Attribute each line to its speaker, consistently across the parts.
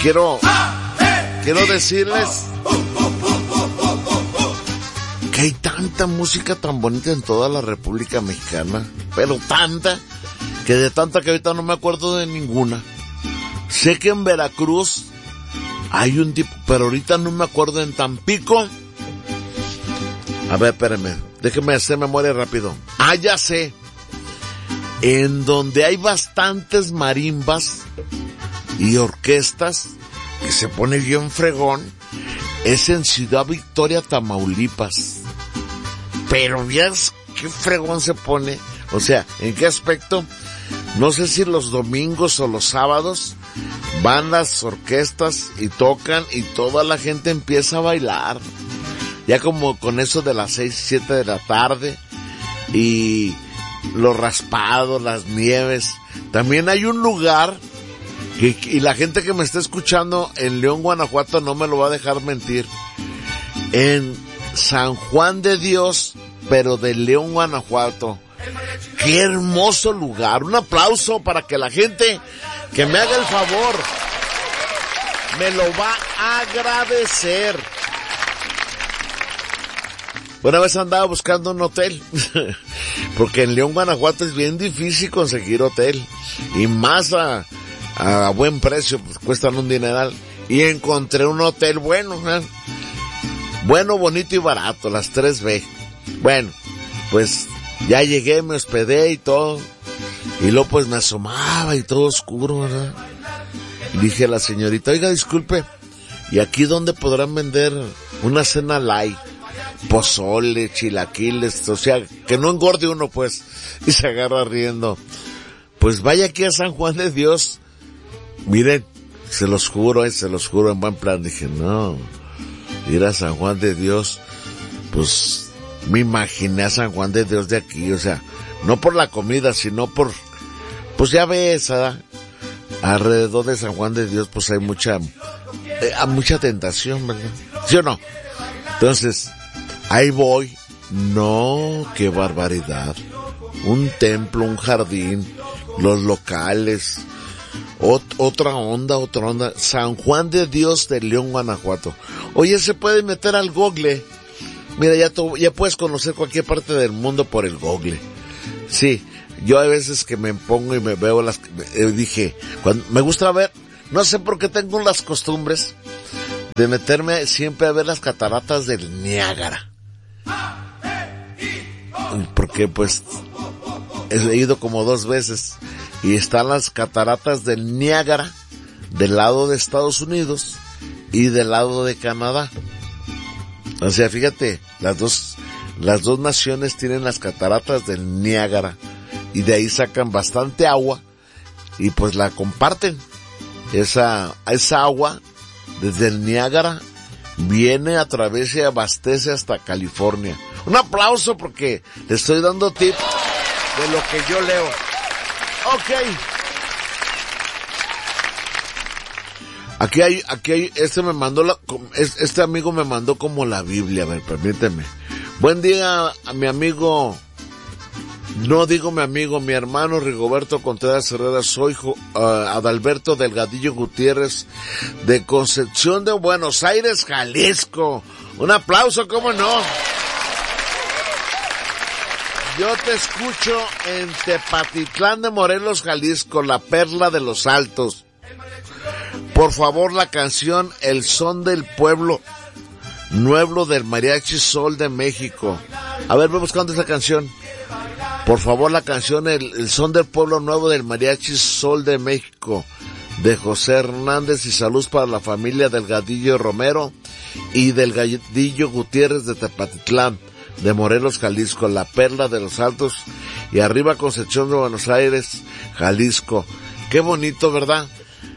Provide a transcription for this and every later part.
Speaker 1: quiero decirles que hay tanta música tan bonita en toda la República Mexicana, pero tanta, que de tanta que ahorita no me acuerdo de ninguna. Sé que en Veracruz hay un tipo, pero ahorita no me acuerdo. En Tampico, a ver, espérenme, déjenme hacer memoria rápido. Ya sé, en donde hay bastantes marimbas y orquestas, que se pone bien fregón, es en Ciudad Victoria, Tamaulipas. Pero veas qué fregón se pone. O sea, ¿en qué aspecto? No sé si los domingos o los sábados van las orquestas y tocan y toda la gente empieza a bailar. Ya como con eso de las 6, 7 de la tarde. Y los raspados, las nieves. También hay un lugar y la gente que me está escuchando en León, Guanajuato, no me lo va a dejar mentir. En San Juan de Dios, pero de León, Guanajuato. ¡Qué hermoso lugar! Un aplauso para que la gente que me haga el favor me lo va a agradecer. Una vez andaba buscando un hotel, porque en León, Guanajuato es bien difícil conseguir hotel, y más a buen precio, pues cuestan un dineral, y encontré un hotel bueno, bueno, bonito y barato, las 3B. Bueno, pues ya llegué, me hospedé y todo, y luego pues me asomaba y todo oscuro, ¿verdad? Y dije a la señorita, oiga, disculpe, ¿y aquí dónde podrán vender una cena light? Pozole, chilaquiles, o sea, que no engorde uno, pues. Y se agarra riendo. Pues vaya aquí a San Juan de Dios. Miren, se los juro, en buen plan. Dije, no, ir a San Juan de Dios, pues me imaginé a San Juan de Dios de aquí, o sea, no por la comida, sino por, pues ya ves, ¿verdad? Alrededor de San Juan de Dios, pues hay mucha tentación, ¿verdad? ¿Sí o no? Entonces, ahí voy. No, qué barbaridad. Un templo, un jardín, los locales, otra onda. San Juan de Dios de León, Guanajuato. Oye, se puede meter al Google. Mira, ya puedes conocer cualquier parte del mundo por el Google. Sí, yo hay veces que me pongo y me veo dije, cuando me gusta ver, no sé por qué tengo las costumbres de meterme siempre a ver las cataratas del Niágara. Porque pues he ido como 2 veces y están las cataratas del Niágara del lado de Estados Unidos y del lado de Canadá. O sea, fíjate, las dos naciones tienen las cataratas del Niágara y de ahí sacan bastante agua y pues la comparten. Esa agua desde el Niágara viene a través y abastece hasta California. Un aplauso porque le estoy dando tips de lo que yo leo. Ok. Aquí hay, este amigo me mandó como la Biblia. A ver, permíteme. Buen día a mi amigo, no digo mi amigo, mi hermano Rigoberto Contreras Herrera. Soy Adalberto Delgadillo Gutiérrez de Concepción de Buenos Aires, Jalisco. Un aplauso, ¿cómo no? Yo te escucho en Tepatitlán de Morelos, Jalisco, la perla de los Altos. Por favor, la canción El Son del Pueblo Nuevo del Mariachi Sol de México. A ver, voy buscando esa canción. Por favor, la canción El Son del Pueblo Nuevo del Mariachi Sol de México, de José Hernández, y salud para la familia Delgadillo Romero y Delgadillo Gutiérrez de Tepatitlán de Morelos, Jalisco, la perla de los Altos, y arriba Concepción de Buenos Aires, Jalisco. Qué bonito, ¿verdad?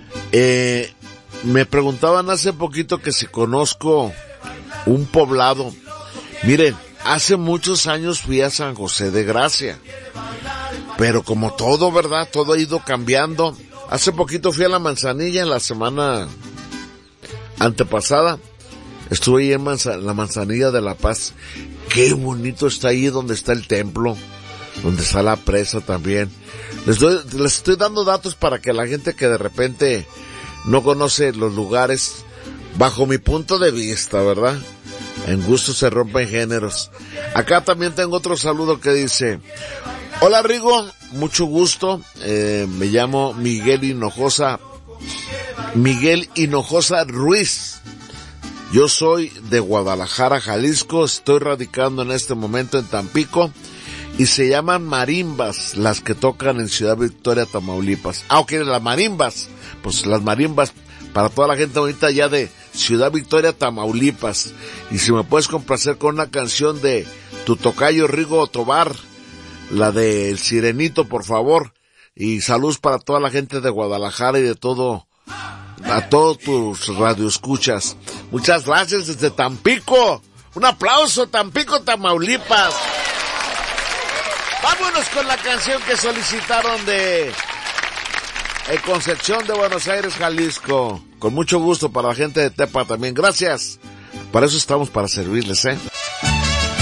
Speaker 1: Me preguntaban hace poquito que si conozco un poblado. Miren, hace muchos años fui a San José de Gracia, pero como todo, ¿verdad? Todo ha ido cambiando. Hace poquito fui a la Manzanilla, en la semana antepasada. Estuve ahí en la Manzanilla de La Paz. Qué bonito está ahí donde está el templo, donde está la presa también. Les estoy dando datos para que la gente que de repente no conoce los lugares, bajo mi punto de vista, ¿verdad? En gusto se rompen géneros. Acá también tengo otro saludo que dice: hola Rigo, mucho gusto, me llamo Miguel Hinojosa Ruiz. Yo soy de Guadalajara, Jalisco, estoy radicando en este momento en Tampico y se llaman marimbas las que tocan en Ciudad Victoria, Tamaulipas. Ah, ok, las marimbas, pues las marimbas para toda la gente bonita ya de Ciudad Victoria, Tamaulipas. Y si me puedes complacer con una canción de tu tocayo Rigo Tobar, la de El Sirenito, por favor. Y saludos para toda la gente de Guadalajara y de todo, a todos tus radioescuchas. Muchas gracias desde Tampico. Un aplauso, Tampico, Tamaulipas. Vámonos con la canción que solicitaron de Concepción de Buenos Aires, Jalisco. Con mucho gusto para la gente de Tepa también. Gracias. Para eso estamos, para servirles,